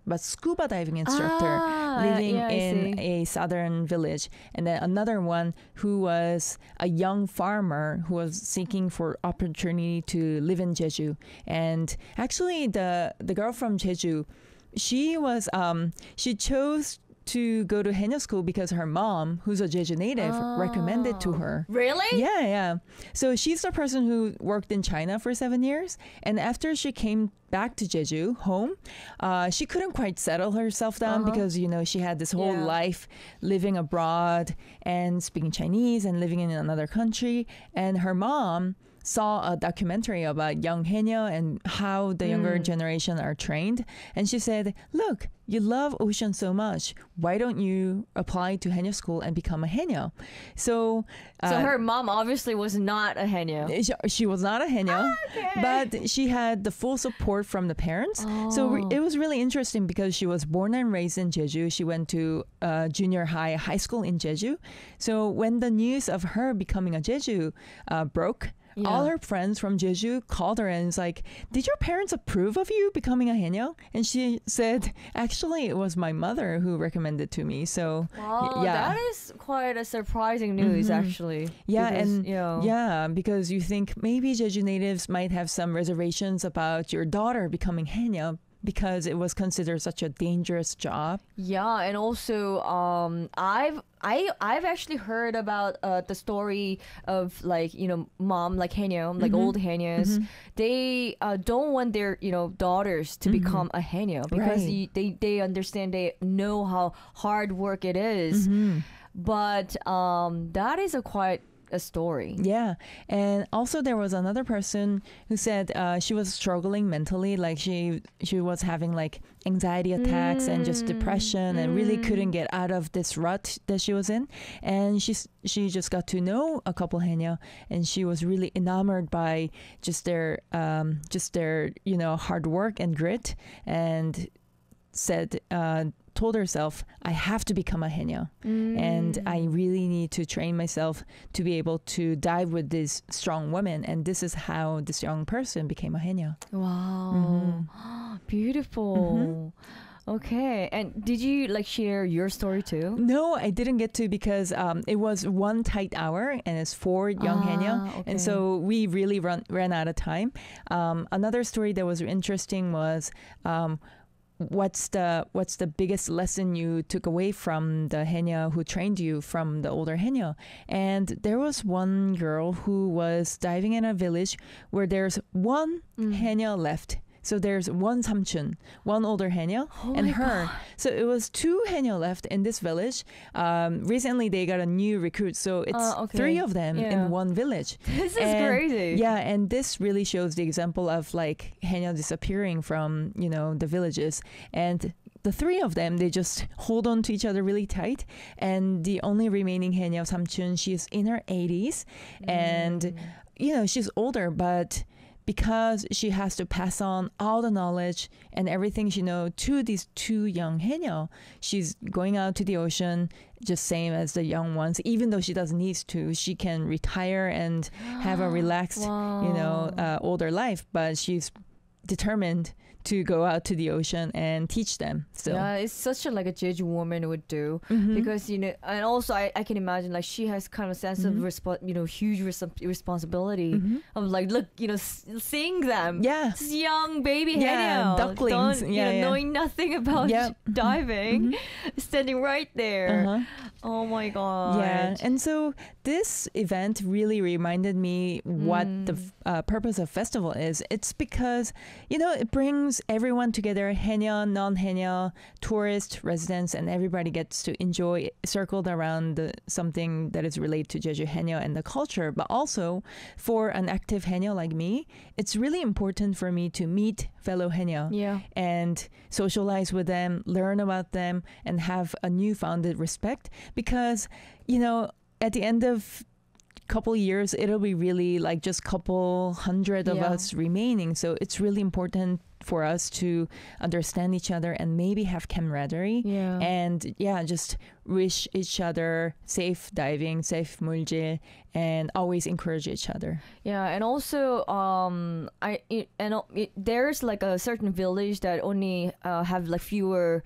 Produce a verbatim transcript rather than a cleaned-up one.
but scuba diving instructor Ah, living yeah, I in see. a southern village. And then another one who was a young farmer who was seeking for opportunity to live in Jeju. And actually, the the girl from Jeju, she was um, she chose to go to Haenyeo school because her mom, who's a Jeju native, recommended to Oh. her. Really? Yeah, yeah. So she's the person who worked in China for seven years. And after she came back to Jeju, home, uh, she couldn't quite settle herself down Uh-huh. because, you know, she had this whole Yeah. life living abroad and speaking Chinese and living in another country. And her mom saw a documentary about young Haenyeo and how the younger Mm. generation are trained. And she said, look, you love ocean so much. Why don't you apply to Haenyeo school and become a Haenyeo? So, So uh, her mom obviously was not a Haenyeo. she, she was not a Haenyeo, but she had the full support from the parents. So re- Oh. it was really interesting because she was born and raised in Jeju. She went to uh, junior high, high school in Jeju. So when the news of her becoming a Jeju uh, broke, Yeah. all her friends from Jeju called her and was like, did your parents approve of you becoming a Haenyeo? And she said, actually, it was my mother who recommended to me. So, Wow, yeah. that is quite a surprising news, Mhm. actually. Yeah, Because, and you know, yeah, because you think maybe Jeju natives might have some reservations about your daughter becoming Haenyeo because it was considered such a dangerous job. yeah, and also, um, I've I I've actually heard about uh, the story of like you know mom like Haenyeo, like Mhm. old Haenyeos. Mhm. They uh, don't want their you know daughters to Mhm. become a Haenyeo because Right. you, they they understand, they know how hard work it is. Mhm. But um, that is a quite a story. Yeah. And also there was another person who said uh, she was struggling mentally, like she she was having like anxiety attacks and just Mm. depression and really Mm. couldn't get out of this rut that she was in. And she she just got to know a couple Haenyeo and she was really enamored by just their um just their, you know, hard work and grit, and said uh told herself, I have to become a Haenyeo. And Mm. I really need to train myself to be able to dive with these strong women. And this is how this young person became a Haenyeo. Wow. Beautiful. Okay. And did you like share your story too? No, I didn't get to because um, it was one tight hour and it's four young Ah, Haenyeo. okay. And so we really run, ran out of time. Um, another story that was interesting was um, what's the what's the biggest lesson you took away from the Haenyeo who trained you from the older Haenyeo? And there was one girl who was diving in a village where there's one Mm. Haenyeo left. So there's one Samchun, one older Haenyeo, Oh and my her. God. So it was two Haenyeo left in this village. Um, recently, they got a new recruit, so it's Uh, okay. three of them Yeah. in one village. This is And- crazy. Yeah, and this really shows the example of like Haenyeo disappearing from, you know, the villages. And the three of them, they just hold on to each other really tight. And the only remaining Haenyeo, Samchun, she's in her eighties. And, Mm. you know, she's older, but because she has to pass on all the knowledge and everything she knows to these two young Haenyeo, she's going out to the ocean just same as the young ones. Even though she doesn't need to, she can retire and have a relaxed, you know, Wow. uh, older life. But she's determined to go out to the ocean and teach them. So Yeah, it's such a like a Jeju woman would do. Mhm. Because you know, and also I, I can imagine like she has kind of sense Mhm. of respo- you know huge res- responsibility Mhm. of like look you know s- seeing them yeah. this young baby Yeah, Haenyeo, ducklings. don't, you Yeah, know, yeah. knowing nothing about Yep. diving, Mhm. standing right there. Uh-huh. Oh my god. Yeah, and so this event really reminded me what the Mm. f- uh, purpose of festival is. It's because, you know, it brings everyone together, Haenyeo, non-Haenyeo, tourists, residents, and everybody gets to enjoy circled around the, something that is related to Jeju Haenyeo and the culture. But also for an active Haenyeo like me, it's really important for me to meet fellow Haenyeo Yeah. and socialize with them, learn about them, and have a newfounded respect. Because, you know, at the end of couple years, it'll be really like just couple hundred of Yeah. us remaining. So it's really important for us to understand each other and maybe have camaraderie. Yeah. And yeah, just wish each other safe diving, safe mul질, and always encourage each other. Yeah, and also um I it, and uh, it, there's like a certain village that only uh, have like fewer